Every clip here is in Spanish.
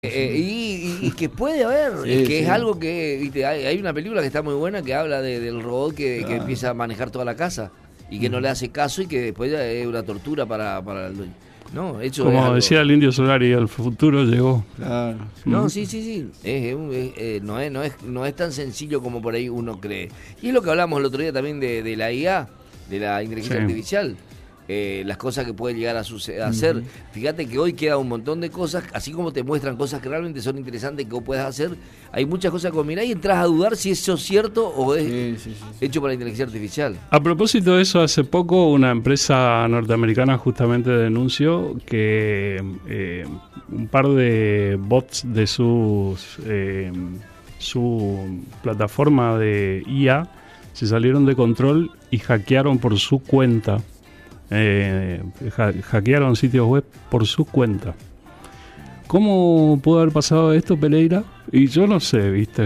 Y que puede haber, que es algo que, viste, hay una película que está muy buena que habla del robot que empieza a manejar toda la casa y que no le hace caso y que después es una tortura para el dueño. No, eso como es algo... decía el Indio Solari, el futuro llegó. Claro. No, sí. No es tan sencillo como por ahí uno cree. Y es lo que hablamos el otro día también de la IA, de la inteligencia artificial. Las cosas que puede llegar a hacer. Fíjate que hoy queda un montón de cosas, así como te muestran cosas que realmente son interesantes que vos podés hacer, hay muchas cosas que mirás y entras a dudar si eso es cierto o es hecho por la inteligencia artificial. A propósito de eso, hace poco una empresa norteamericana justamente denunció que un par de bots de su plataforma de IA se salieron de control y hackearon por su cuenta. Hackearon sitios web por su cuenta. ¿Cómo pudo haber pasado esto, Pereira? Y yo no sé, ¿viste?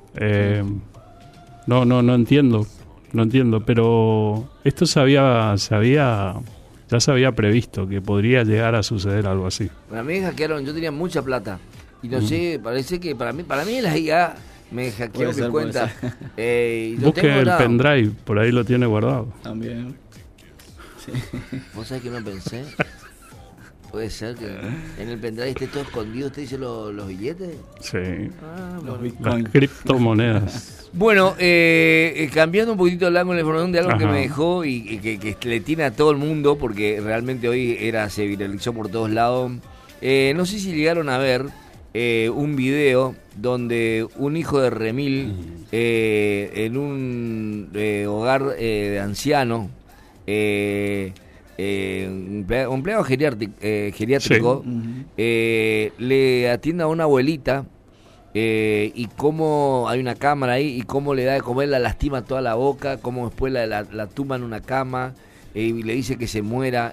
No entiendo, pero esto ya se había previsto que podría llegar a suceder algo así. Para mí hackearon, yo tenía mucha plata y no sé, parece que para mí la IA me hackeó mi cuenta. Busque el pendrive, por ahí lo tiene guardado. También. Sí. ¿Vos sabés que no pensé? Puede ser que en el pendrive esté todo escondido, ¿usted dice los billetes? Sí. Los bitcoins. Las criptomonedas. Bueno, cambiando un poquito el ángulo de información de algo que me dejó y que le tiene a todo el mundo, porque realmente hoy se viralizó por todos lados. No sé si llegaron a ver un video donde un hijo de Remil en un hogar de ancianos, empleado geriátrico, le atiende a una abuelita y cómo hay una cámara ahí y cómo le da de comer, la lastima toda la boca, cómo después la tumba en una cama y le dice que se muera.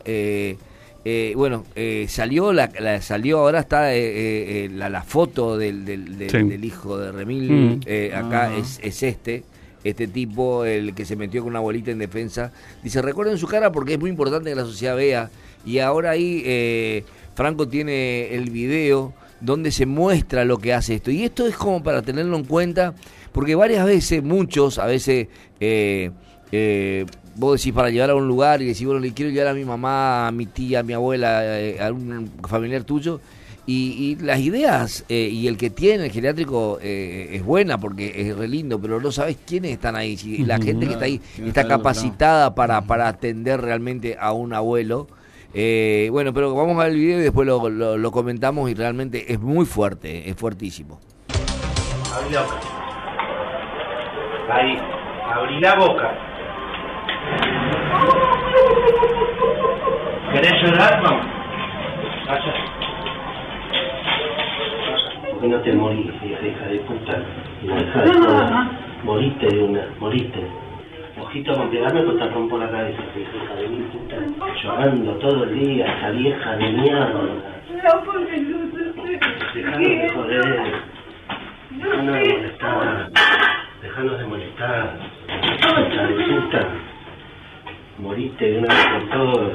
Salió ahora está la foto del hijo de Remil. Acá es este tipo, el que se metió con una abuelita en defensa. Dice, recuerden su cara porque es muy importante que la sociedad vea. Y ahora ahí Franco tiene el video donde se muestra lo que hace esto. Y esto es como para tenerlo en cuenta, porque varias veces, a veces vos decís para llevar a un lugar y decís, bueno, le quiero llevar a mi mamá, a mi tía, a mi abuela, a un familiar tuyo. Y las ideas y el que tiene el geriátrico es buena porque es re lindo, pero no sabes quiénes están ahí. Si la gente que está ahí está capacitada para atender realmente a un abuelo. Pero vamos a ver el video y después lo comentamos y realmente es muy fuerte, es fuertísimo. Abrí la boca. Ahí, abrí la boca. ¿Querés llorar? Vamos. Vaya. ¿Por qué no te morís, hija de puta? No deja de joder. Moriste. Ojito con pegarme pues te rompo la cabeza, hija de mi puta. Llorando todo el día, esa vieja de mierda. No, porque no sé. Dejanos de joder. Dejanos de molestar. Hija de puta. Moriste de una vez por todas.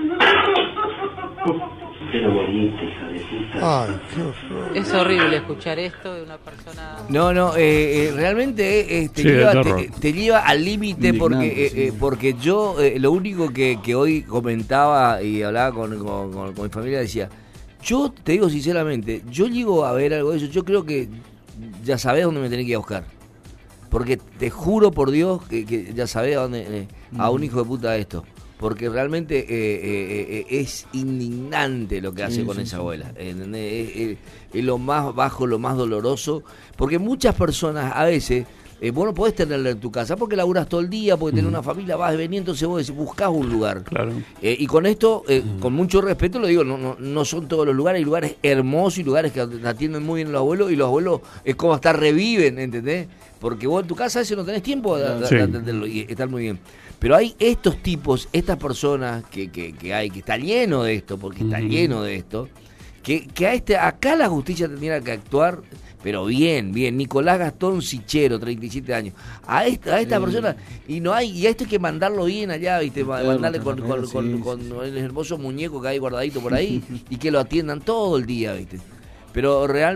Pero moriste, hija de puta. Ay, qué horror. Es horrible escuchar esto de una persona. Realmente te lleva al límite porque yo lo único que hoy comentaba y hablaba con mi familia decía, yo te digo sinceramente, yo llego a ver algo de eso, yo creo que ya sabés dónde me tenés que ir a buscar. Porque te juro por Dios que ya sabés a dónde a un hijo de puta esto. Porque realmente es indignante lo que hace con esa abuela. Es lo más bajo, lo más doloroso. Porque muchas personas a veces, vos no podés tenerla en tu casa porque laburás todo el día, porque tenés una familia, vas y venís, entonces vos buscás un lugar. Claro. Y con esto, con mucho respeto lo digo, no son todos los lugares, hay lugares hermosos y lugares que atienden muy bien los abuelos, y los abuelos es como hasta reviven, ¿entendés? Porque vos en tu casa a veces no tenés tiempo de atenderlo y están muy bien. Pero hay estos tipos, estas personas que hay, que está lleno de esto, porque está lleno de esto, que acá la justicia tendría que actuar, pero bien. Nicolás Gastón Sichero, 37 años. A esta persona, y a esto hay que mandarlo bien allá, ¿viste? Mandarle con el hermoso muñeco que hay guardadito por ahí, y que lo atiendan todo el día, ¿viste? pero realmente